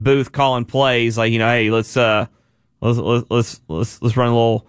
booth calling plays, like, hey, let's run a little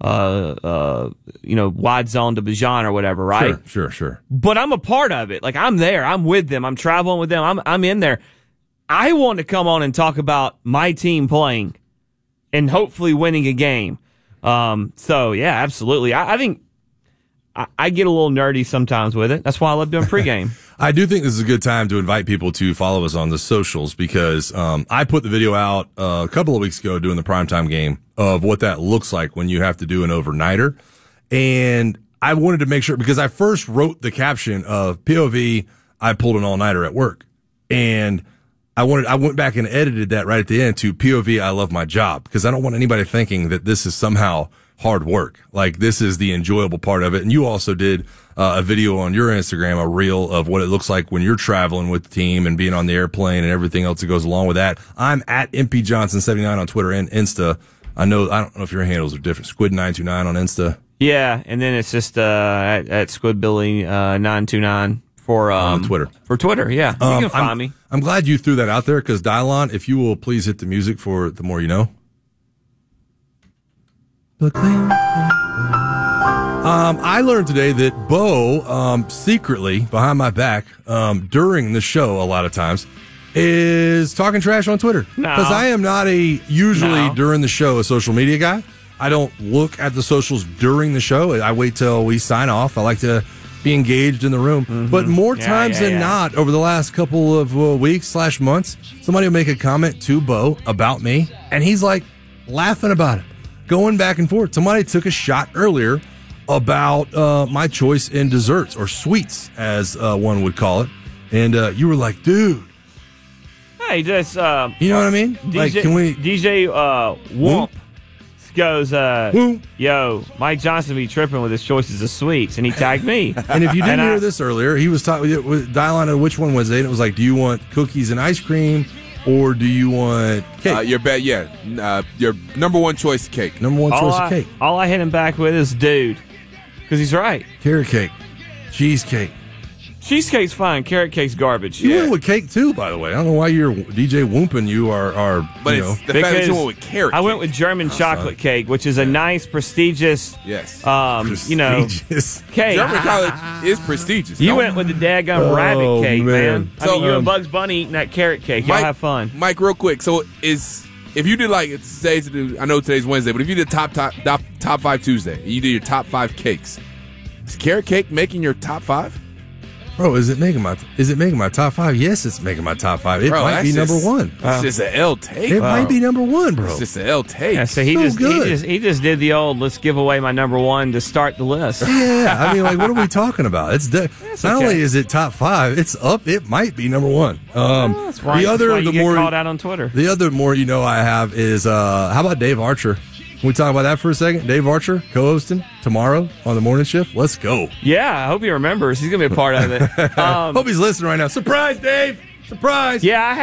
wide zone to Bijan or whatever, right? Sure. But I'm a part of it. Like, I'm there. I'm with them. I'm traveling with them. I'm in there. I want to come on and talk about my team playing and hopefully winning a game. So, yeah, absolutely. I think I get a little nerdy sometimes with it. That's why I love doing pregame. I do think this is a good time to invite people to follow us on the socials because I put the video out a couple of weeks ago doing the primetime game of what that looks like when you have to do an overnighter. And I wanted to make sure, because I first wrote the caption of POV, I pulled an all-nighter at work. And I went back and edited that right at the end to POV, I love my job, because I don't want anybody thinking that this is somehow hard work. Like, this is the enjoyable part of it. And you also did a video on your Instagram, a reel of what it looks like when you're traveling with the team and being on the airplane and everything else that goes along with that. I'm at MPJohnson79 on Twitter and Insta. I don't know if your handles are different. Squid929 on Insta. Yeah, and then it's just at Squidbilly929 for Twitter. For Twitter, yeah. You can find me. I'm glad you threw that out there, because Dylon, if you will please hit the music for The More You Know. I learned today that Bo, secretly, behind my back, during the show a lot of times, is talking trash on Twitter. Because I am not usually during the show a social media guy. I don't look at the socials during the show. I wait till we sign off. I like to be engaged in the room. Mm-hmm. But more times than not, over the last couple of weeks/months, somebody will make a comment to Bo about me, and he's like laughing about it, going back and forth. Somebody took a shot earlier about my choice in desserts, or sweets, as one would call it. And you were like, dude. Hey, just... you know what I mean? DJ, like, can we... DJ Whoomp goes, yo, Mike Johnson be tripping with his choices of sweets, and he tagged me. And if you didn't hear this earlier, he was talking with Dylon, which one was it? And it was like, do you want cookies and ice cream, or do you want cake? Your number one choice cake. Number one choice of cake. All I hit him back with is dude, because he's right. Carrot cake, cheesecake. Cheesecake's fine. Carrot cake's garbage. You went with cake too, by the way. I don't know why you're DJ Whooping. You are. But it's the fact that you went with carrot. I went with German chocolate cake, which is a nice, prestigious. Yes. Prestigious. Cake. German chocolate is prestigious. You went with the daggum rabbit cake, man. So, you and Bugs Bunny eating that carrot cake. Y'all have fun. Mike, real quick. So if you did I know today's Wednesday, but if you did top 5 Tuesday, and you did your top 5 cakes, is carrot cake making your top 5? Bro, is it making my top 5? Yes, it's making my top 5. It might be number 1. It's just an L take. It might be number 1, bro. It's just an L take. Yeah, so he just did the old let's give away my number 1 to start the list. Yeah, I mean, like, what are we talking about? It's not only is it top 5, it's up. It might be number 1. That's right. That's why you get called out on Twitter. The other more I have is how about Dave Archer? Can we talk about that for a second? Dave Archer, co-hosting tomorrow on the morning shift. Let's go. Yeah, I hope he remembers. He's going to be a part of it. Hope he's listening right now. Surprise, Dave! Surprise! Yeah, I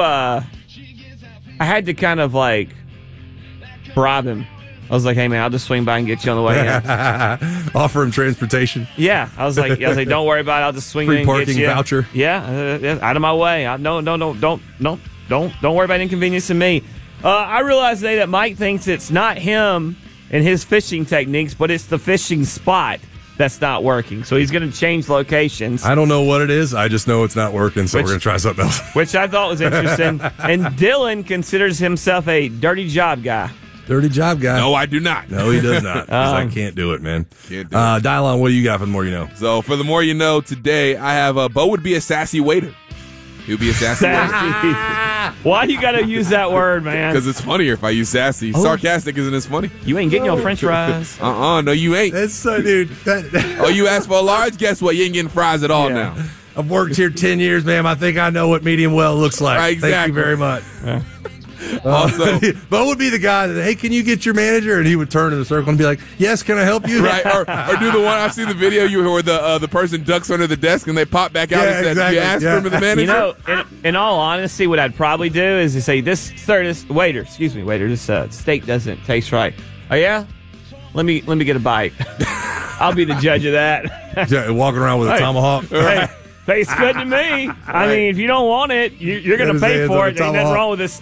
had to kind of like bribe him. I was like, hey, man, I'll just swing by and get you on the way in. Offer him transportation. Yeah. I was like, don't worry about it. I'll just swing in and get you. Free parking voucher. Yeah, out of my way. Don't worry about inconveniencing me. I realized today that Mike thinks it's not him and his fishing techniques, but it's the fishing spot that's not working. So he's going to change locations. I don't know what it is. I just know it's not working, so we're going to try something else. Which I thought was interesting. And Dylan considers himself a dirty job guy. Dirty job guy? No, I do not. No, he does not. I can't do it, man. Can't do it. Dylon, what do you got for the more you know? So for the more you know today, I have Bo would be a sassy waiter. He'll be a sassy waiter. Why you got to use that word, man? Because it's funnier if I use sassy. Sarcastic isn't as funny. You ain't getting your french fries. No, you ain't. That's so, dude. You asked for a large? Guess what? You ain't getting fries at all now. I've worked here 10 years, ma'am. I think I know what medium well looks like. Right, exactly. Thank you very much. Also, Bo would be the guy that, hey, can you get your manager? And he would turn in a circle and be like, yes, can I help you? Right, or do the one, I've seen the video where the person ducks under the desk and they pop back out and said, exactly. you asked for him to the manager? In all honesty, what I'd probably do is to say, this waiter, this steak doesn't taste right. Oh, yeah? Let me get a bite. I'll be the judge of that. Walking around with a tomahawk. Tastes good to me. I mean, if you don't want it, you're going to His pay hands for on it. the Ain't nothing tomahawk. wrong with this